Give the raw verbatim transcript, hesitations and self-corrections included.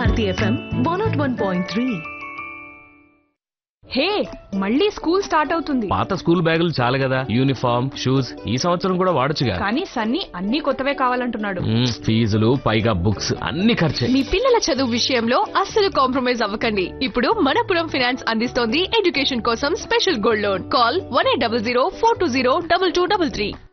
Bharati FM one not one point three. హే, మళ్ళీ school start అవుతుంది. పాత స్కూల్ బ్యాగులు చాలు కదా, యూనిఫామ్ షూస్ ఈ సంవత్సరం కూడా వాడొచ్చుగా. కానీ సన్నీ అన్ని కొత్తవే కావాలంటున్నాడు. మ్మ్, ఫీజులు పైగా బుక్స్ అన్ని ఖర్చే. మీ పిల్లల చదువు విషయంలో అస్సలు కాంప్రమైజ్ అవ్వకండి. ఇప్పుడు మనపురం ఫైనాన్స్ అందిస్తోంది ఎడ్యుకేషన్ కోసం special gold loan. Call one eight double zero four two zero double two double three.